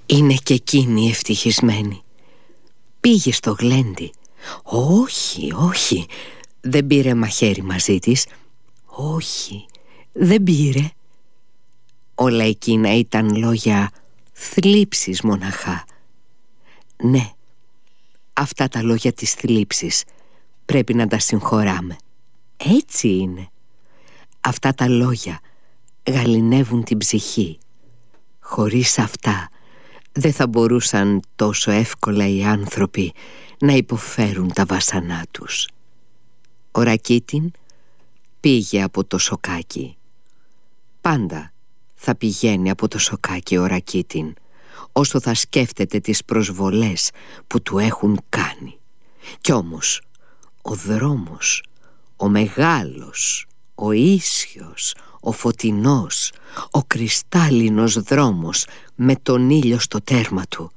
Είναι και εκείνη ευτυχισμένη. Πήγε στο γλέντι. Όχι, όχι, δεν πήρε μαχαίρι μαζί της. Όχι, δεν πήρε. Όλα εκείνα ήταν λόγια θλίψης μοναχά. Ναι, αυτά τα λόγια της θλίψης πρέπει να τα συγχωράμε. Έτσι είναι. Αυτά τα λόγια γαληνεύουν την ψυχή. Χωρίς αυτά δεν θα μπορούσαν τόσο εύκολα οι άνθρωποι να υποφέρουν τα βάσανά τους. Ο Ρακίτιν πήγε από το σοκάκι. Πάντα θα πηγαίνει από το σοκάκι ο Ρακίτιν, όσο θα σκέφτεται τις προσβολές που του έχουν κάνει. Κι όμως ο δρόμος, ο μεγάλος, ο ίσιος, ο φωτεινός, ο κρυστάλλινος δρόμος με τον ήλιο στο τέρμα του.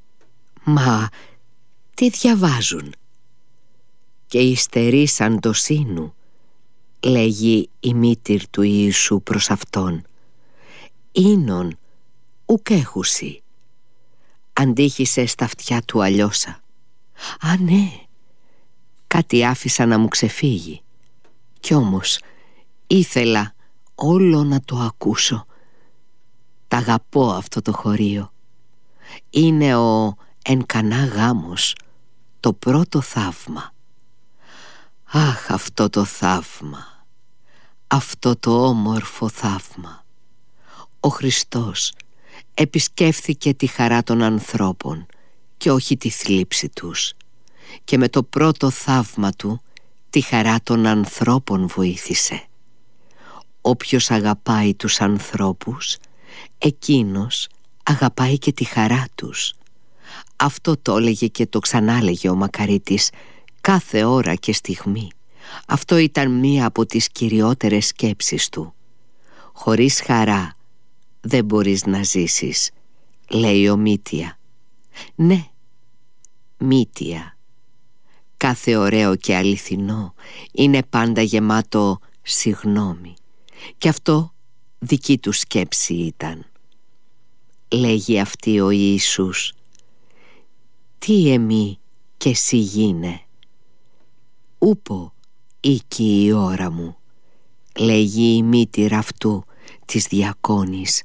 Μα τι διαβάζουν? Και υστερεί σαν το σύνου, λέγει η μήτηρ του Ιησού προς αυτόν. Ίνον ουκ έχουσι. Αντίχησε στα αυτιά του αλλιώσα. Α, ναι, κάτι άφησα να μου ξεφύγει. Κι όμως ήθελα όλο να το ακούσω. Τ' αγαπώ αυτό το χωρίο. Είναι ο εν κανά γάμος, το πρώτο θαύμα. Αχ, αυτό το θαύμα, αυτό το όμορφο θαύμα. Ο Χριστός επισκέφθηκε τη χαρά των ανθρώπων και όχι τη θλίψη τους, και με το πρώτο θαύμα του τη χαρά των ανθρώπων βοήθησε. Όποιος αγαπάει τους ανθρώπους, εκείνος αγαπάει και τη χαρά τους. Αυτό το έλεγε και το ξανάλεγε ο Μακαρίτης κάθε ώρα και στιγμή. Αυτό ήταν μία από τις κυριότερες σκέψεις του. Χωρίς χαρά δεν μπορείς να ζήσεις, λέει ο Μήτια. Ναι, Μήτια. Κάθε ωραίο και αληθινό είναι πάντα γεμάτο συγνώμη. Και αυτό δική του σκέψη ήταν. Λέγει αυτή ο Ιησούς. Τι εμεί και εσύ γίνε. Ούπο οίκη η ώρα μου, λέγει η μήτηρ αυτού της διακόνης,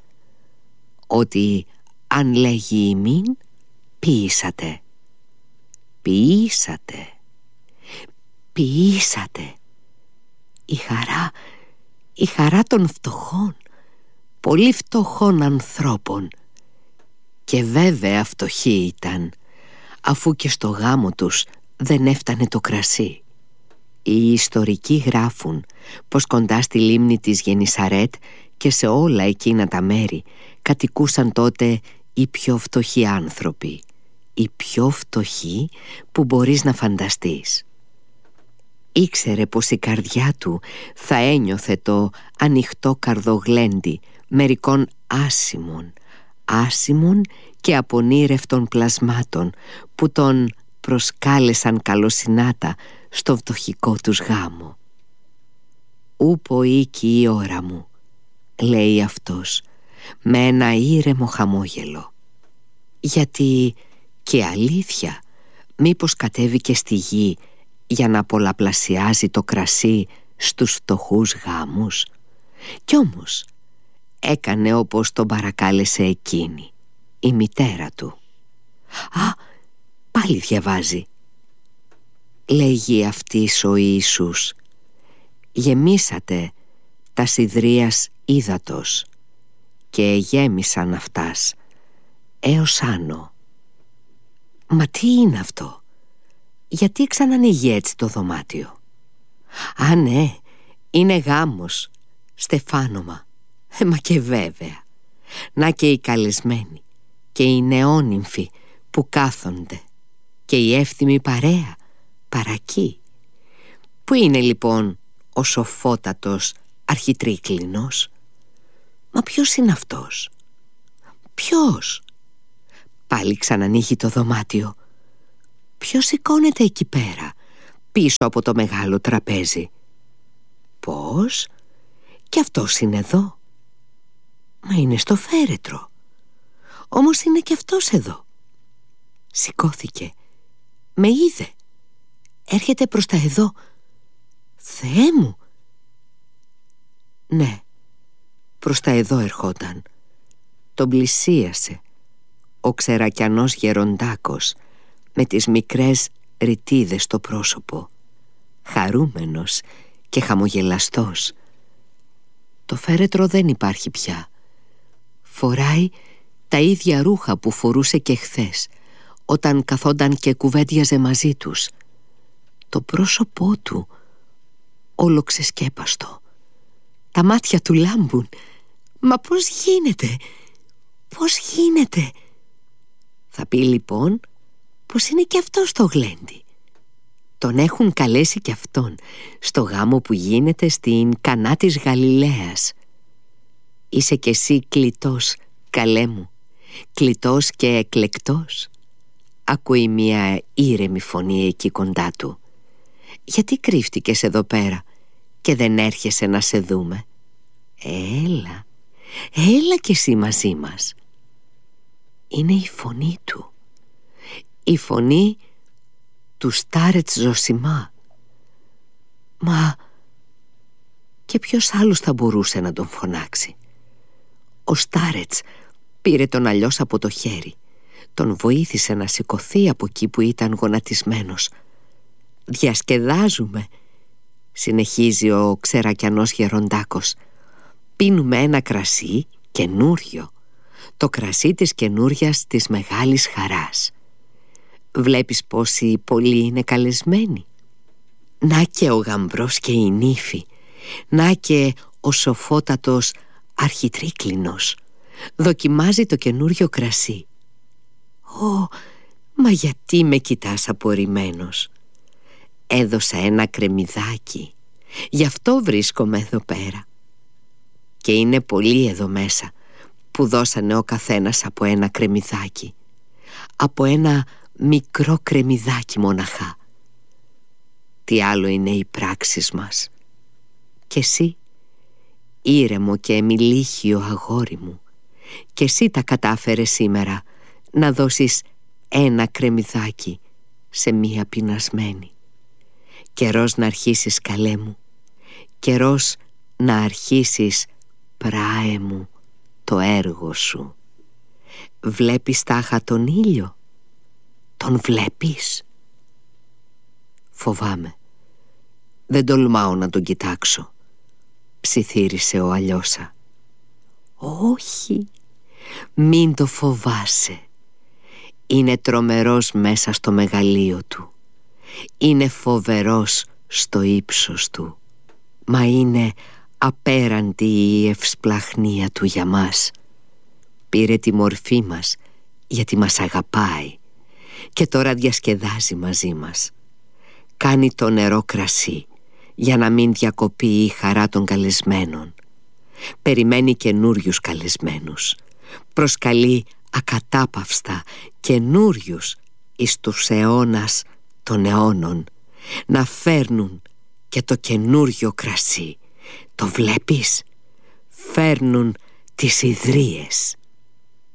ότι αν λέγει ημίν, ποιήσατε. Ποιήσατε. Ποιήσατε. Η χαρά των φτωχών, πολύ φτωχών ανθρώπων. Και βέβαια φτωχοί ήταν, αφού και στο γάμο τους δεν έφτανε το κρασί. Οι ιστορικοί γράφουν πως κοντά στη λίμνη της Γενισαρέτ και σε όλα εκείνα τα μέρη κατοικούσαν τότε οι πιο φτωχοί άνθρωποι. Οι πιο φτωχοί που μπορείς να φανταστείς. Ήξερε πως η καρδιά του θα ένιωθε το ανοιχτό καρδογλέντι μερικών άσημων και απονήρευτων πλασμάτων που τον προσκάλεσαν καλοσυνάτα στο φτωχικό τους γάμο. Ούπο οίκη η ώρα μου, λέει αυτός με ένα ήρεμο χαμόγελο. Γιατί και αλήθεια, μήπως κατέβηκε στη γη για να πολλαπλασιάζει το κρασί στους φτωχούς γάμους? Κι όμως έκανε όπως τον παρακάλεσε εκείνη, η μητέρα του. Α, πάλι διαβάζει, λέγει αυτής ο Ιησούς. Γεμίσατε τα σιδρίας ύδατος και γέμισαν αυτάς έως άνω. Μα τι είναι αυτό? Γιατί ξανανοίγει έτσι το δωμάτιο? Α, ναι, είναι γάμος, στεφάνομα. Μα και βέβαια. Να και οι καλεσμένοι και οι νεόνυμφοι που κάθονται και η εύθυμη παρέα παρακεί. Πού είναι λοιπόν ο σοφότατος αρχιτρίκλινος? Μα ποιος είναι αυτός? Ποιος? Πάλι ξανανοίγει το δωμάτιο. Ποιος σηκώνεται εκεί πέρα, πίσω από το μεγάλο τραπέζι? Πώς? Κι αυτός είναι εδώ. Μα είναι στο φέρετρο. Όμως είναι κι αυτός εδώ. Σηκώθηκε. Με είδε. Έρχεται προς τα εδώ. Θεέ μου! Ναι, προς τα εδώ ερχόταν. Τον πλησίασε ο ξερακιανός γεροντάκος με τις μικρές ρητίδες στο πρόσωπο, χαρούμενος και χαμογελαστός. Το φέρετρο δεν υπάρχει πια. Φοράει τα ίδια ρούχα που φορούσε και χθες, όταν καθόταν και κουβέντιαζε μαζί τους. Το πρόσωπό του όλο ξεσκέπαστο. Τα μάτια του λάμπουν. Μα πώς γίνεται? Πώς γίνεται? Θα πει λοιπόν πως είναι και αυτός στο γλέντι. Τον έχουν καλέσει και αυτόν στο γάμο που γίνεται στην Κανά της Γαλιλαίας. Είσαι κι εσύ κλητός, καλέ μου, κλητός και εκλεκτός. Ακούει μια ήρεμη φωνή εκεί κοντά του. Γιατί κρύφτηκες εδώ πέρα και δεν έρχεσαι να σε δούμε? Έλα, έλα κι εσύ μαζί μας. Είναι η φωνή του. Η φωνή του Στάρετς Ζωσιμά. Μα και ποιος άλλος θα μπορούσε να τον φωνάξει? Ο Στάρετς πήρε τον αλλιώς από το χέρι. Τον βοήθησε να σηκωθεί από εκεί που ήταν γονατισμένος. «Διασκεδάζουμε», συνεχίζει ο ξερακιανός γεροντάκος. «Πίνουμε ένα κρασί καινούριο, το κρασί της καινούριας της μεγάλης χαράς. Βλέπεις πόσοι πολλοί είναι καλεσμένοι. Να και ο γαμπρός και η νύφη, να και ο σοφότατος αρχιτρίκλινος δοκιμάζει το καινούριο κρασί. Ω, μα γιατί με κοιτάς απορριμμένος? Έδωσα ένα κρεμμυδάκι, γι' αυτό βρίσκομαι εδώ πέρα. Και είναι πολλοί εδώ μέσα που δώσανε ο καθένας από ένα κρεμμυδάκι, από ένα μικρό κρεμμυδάκι μοναχά. Τι άλλο είναι οι πράξεις μας. Και εσύ, ήρεμο και εμιλίχιο αγόρι μου, και εσύ τα κατάφερες σήμερα να δώσεις ένα κρεμμυδάκι σε μία πεινασμένη. Καιρός να αρχίσεις, καλέ μου, καιρός να αρχίσεις, πράε μου, το έργο σου. Βλέπεις τάχα τον ήλιο? Τον βλέπεις? Φοβάμαι. Δεν τολμάω να τον κοιτάξω, ψιθύρισε ο Αλιώσα. Όχι, μην το φοβάσαι. Είναι τρομερός μέσα στο μεγαλείο του. Είναι φοβερός στο ύψος του. Μα είναι απέραντη η ευσπλαχνία του για μας. Πήρε τη μορφή μας γιατί μας αγαπάει και τώρα διασκεδάζει μαζί μας. Κάνει το νερό κρασί για να μην διακοπεί η χαρά των καλεσμένων. Περιμένει καινούριους καλεσμένους. Προσκαλεί ακατάπαυστα καινούριους εις τους αιώνας των αιώνων να φέρνουν και το καινούριο κρασί. Το βλέπεις? Φέρνουν τις ιδρύες.